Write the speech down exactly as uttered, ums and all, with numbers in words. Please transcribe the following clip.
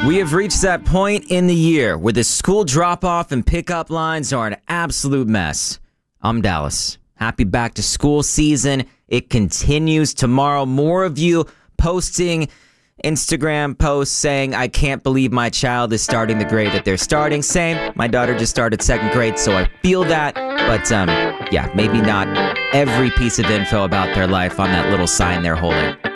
We have reached that point in the year where the school drop-off and pickup lines are an absolute mess. I'm Dallas. Happy back to school season. It continues tomorrow. More of you posting Instagram posts saying, I can't believe my child is starting the grade that they're starting. Same. My daughter just started second grade, so I feel that. But, um, yeah, maybe not every piece of info about their life on that little sign they're holding.